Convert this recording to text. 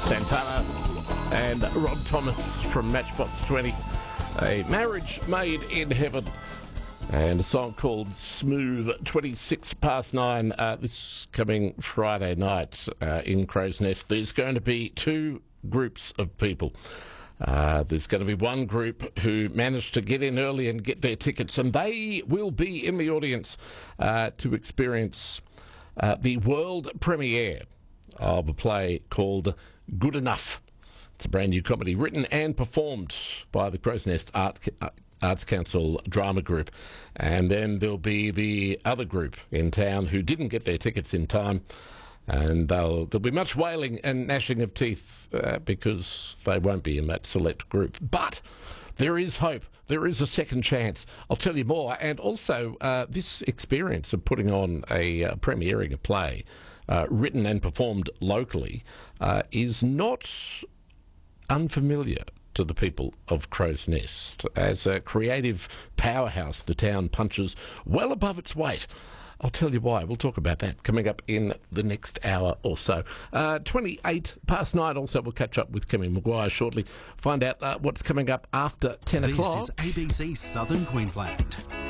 Santana and Rob Thomas from Matchbox 20. A Marriage Made in Heaven. And a song called Smooth, 9:26. This coming Friday night in Crow's Nest. There's going to be two groups of people. There's going to be one group who managed to get in early and get their tickets, and they will be in the audience to experience the world premiere of a play called Good Enough. It's a brand new comedy written and performed by the Crow's Nest Arts Council Drama Group. And then there'll be the other group in town who didn't get their tickets in time, and there'll be much wailing and gnashing of teeth because they won't be in that select group. But there is hope. There is a second chance. I'll tell you more. And also, this experience of putting on premiering a play written and performed locally is not unfamiliar to the people of Crow's Nest. As a creative powerhouse, the town punches well above its weight. I'll tell you why. We'll talk about that coming up in the next hour or so. 9:28. Also, we'll catch up with Kimmy Maguire shortly. Find out what's coming up after 10 o'clock. This is ABC Southern Queensland.